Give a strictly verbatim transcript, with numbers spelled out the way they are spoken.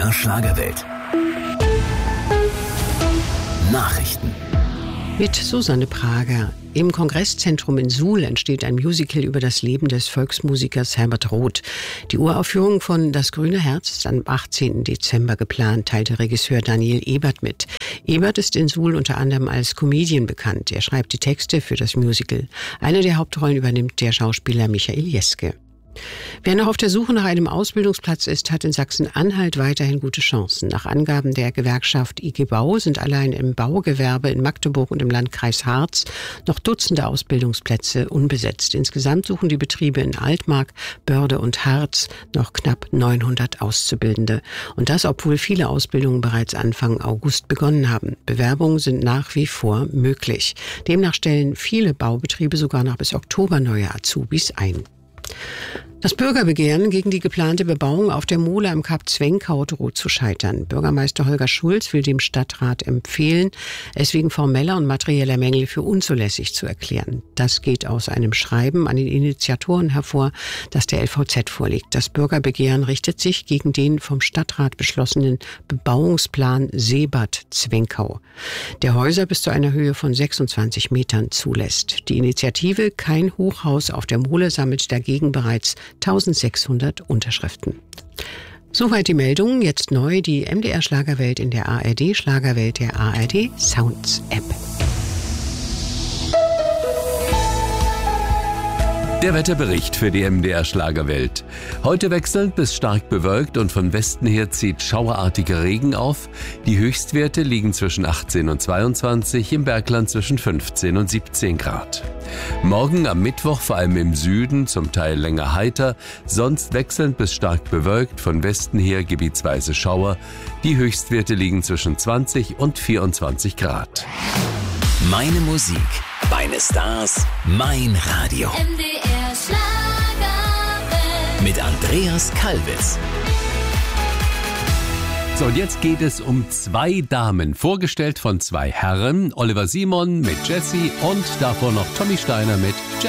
R Schlagerwelt. Nachrichten. Mit Susanne Prager. Im Kongresszentrum in Suhl entsteht ein Musical über das Leben des Volksmusikers Herbert Roth. Die Uraufführung von Das grüne Herz ist am achtzehnten Dezember geplant, teilte Regisseur Daniel Ebert mit. Ebert ist in Suhl unter anderem als Comedian bekannt. Er schreibt die Texte für das Musical. Eine der Hauptrollen übernimmt der Schauspieler Michael Jeske. Wer noch auf der Suche nach einem Ausbildungsplatz ist, hat in Sachsen-Anhalt weiterhin gute Chancen. Nach Angaben der Gewerkschaft I G Bau sind allein im Baugewerbe in Magdeburg und im Landkreis Harz noch Dutzende Ausbildungsplätze unbesetzt. Insgesamt suchen die Betriebe in Altmark, Börde und Harz noch knapp neunhundert Auszubildende. Und das, obwohl viele Ausbildungen bereits Anfang August begonnen haben. Bewerbungen sind nach wie vor möglich. Demnach stellen viele Baubetriebe sogar noch bis Oktober neue Azubis ein. Das Bürgerbegehren gegen die geplante Bebauung auf der Mole am Kap Zwenkau droht zu scheitern. Bürgermeister Holger Schulz will dem Stadtrat empfehlen, es wegen formeller und materieller Mängel für unzulässig zu erklären. Das geht aus einem Schreiben an die Initiatoren hervor, das der L V Z vorliegt. Das Bürgerbegehren richtet sich gegen den vom Stadtrat beschlossenen Bebauungsplan Seebad Zwenkau, der Häuser bis zu einer Höhe von sechsundzwanzig Metern zulässt. Die Initiative Kein Hochhaus auf der Mole sammelt dagegen bereits eintausendsechshundert Unterschriften. Soweit die Meldungen. Jetzt neu die M D R Schlagerwelt in der A R D Schlagerwelt der A R D Sounds App. Der Wetterbericht für die M D R Schlagerwelt. Heute wechselnd bis stark bewölkt und von Westen her zieht schauerartiger Regen auf. Die Höchstwerte liegen zwischen achtzehn und zweiundzwanzig, im Bergland zwischen fünfzehn und siebzehn Grad. Morgen am Mittwoch vor allem im Süden, zum Teil länger heiter, sonst wechselnd bis stark bewölkt, von Westen her gebietsweise Schauer. Die Höchstwerte liegen zwischen zwanzig und vierundzwanzig Grad. Meine Musik, meine Stars, mein Radio. M D R Schlagerwelt. Mit Andreas Kalbitz. So, und jetzt geht es um zwei Damen, vorgestellt von zwei Herren. Oliver Simon mit Jessie und davor noch Tommy Steiner mit Jessie.